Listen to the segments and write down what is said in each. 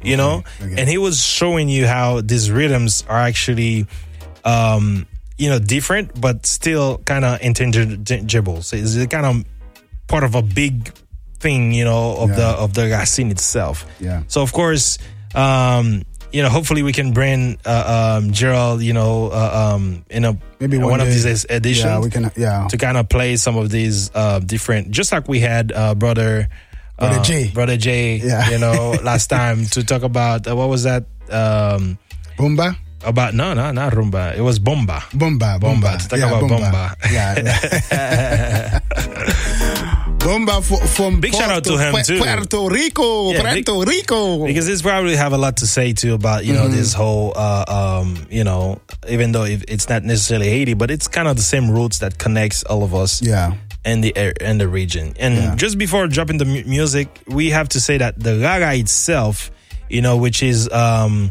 you know, and he was showing you how these rhythms are actually, different, but still kind of interchangeable. So it's kind of part of a big thing, of the Racine itself. Yeah. So of course, hopefully we can bring Gerald, maybe one of these editions. Yeah, we can. Yeah. To kind of play some of these different, just like we had Brother J, last time to talk about what was that? Bomba. About not rumba. It was bomba. Bomba. To talk about bomba. Yeah. Bomba from big shout out to him too. Puerto Rico. Because he's probably have a lot to say too about this whole even though it's not necessarily Haiti, but it's kind of the same roots that connects all of us. Yeah. In the region. And just before dropping the music, we have to say that the Rara itself, which is one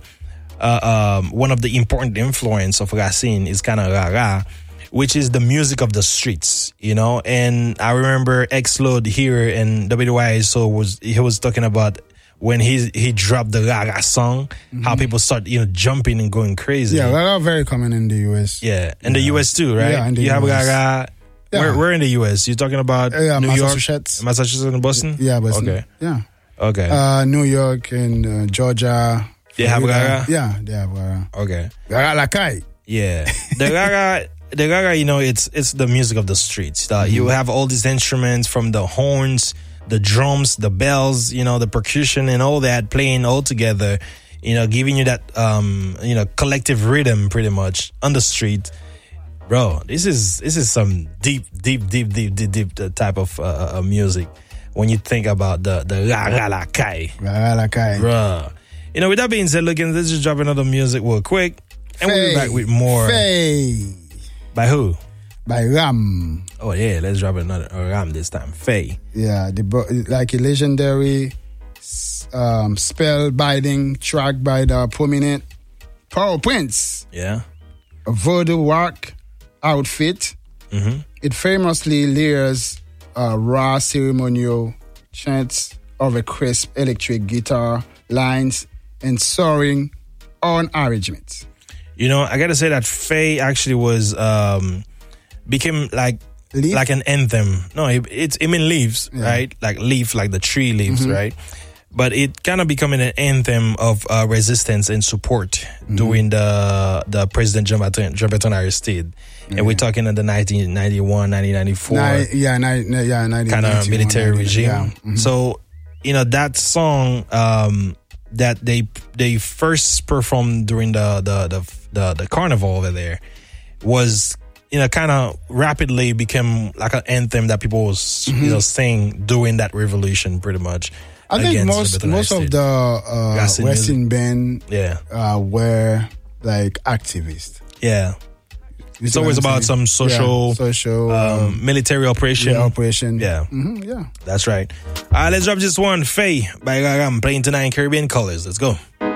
of the important influence of Racine is kind of Rara, which is the music of the streets, And I remember X-Load here in WYSO was talking about when he dropped the Rara song, how people start, jumping and going crazy. Yeah, Rara very common in the US. Yeah, in the US too, right? Yeah, in the you US. have Rara. Yeah. We're in the US. You're talking about New Massachusetts. York? Massachusetts and Boston? Yeah, Boston. Okay. Yeah. Okay. New York and Georgia. They have Rara? Yeah, they have Rara. Okay. Rara Lakai. Yeah. The Rara, it's the music of the streets. You have all these instruments from the horns, the drums, the bells, the percussion and all that playing all together, giving you that, collective rhythm pretty much on the street. Bro, this is some deep type of music when you think about the Rara Lakai. Rara Lakai. Bro. With that being said, let's just drop another music real quick. And we'll be back with more. Faye. By who? By Ram. Oh, yeah, let's drop another Ram this time. Faye. Yeah, like a legendary spell-binding track by the prominent Power Prince. Yeah. A voodoo rock outfit. Mm-hmm. It famously layers raw ceremonial chants of a crisp electric guitar lines and soaring on arrangements. I gotta say that Faye actually was became like an anthem. No, it mean leaves, right? Like leaf, like the tree leaves, right? But it kind of becoming an anthem of resistance and support during the President Jean Bertrand Aristide. And we're talking in the 1991, 1994 kind of military regime. Yeah. Mm-hmm. So, that song that they first performed during the carnival over there was kind of rapidly became like an anthem that people was sing during that revolution pretty much. I think most of the Western band were like activists. Yeah. It's always about some social military operation. Yeah, operation. Yeah. Mm-hmm, yeah. That's right. Let's drop this one. Faye by Garam playing tonight in Caribbean Colors. Let's go.